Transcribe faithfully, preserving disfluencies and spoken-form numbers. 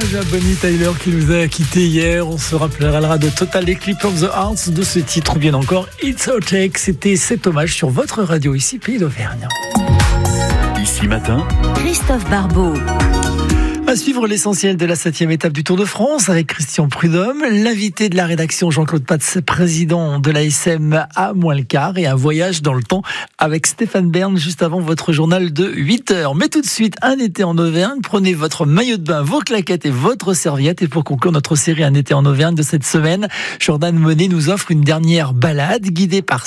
hommage à Bonnie Tyler qui nous a quittés hier. On se rappellera de Total Eclipse of the Heart, de ce titre, ou bien encore It's a Take. C'était cet hommage sur votre radio ici, Pays d'Auvergne. Ici matin, Christophe Barbeau. À suivre l'essentiel de la septième étape du Tour de France avec Christian Prudhomme, l'invité de la rédaction Jean-Claude Patz, président de l'A S M à moins le quart, et un voyage dans le temps avec Stéphane Bern juste avant votre journal de huit heures. Mais tout de suite, un été en Auvergne, prenez votre maillot de bain, vos claquettes et votre serviette. Et pour conclure notre série Un été en Auvergne de cette semaine, Jordan Monet nous offre une dernière balade guidée par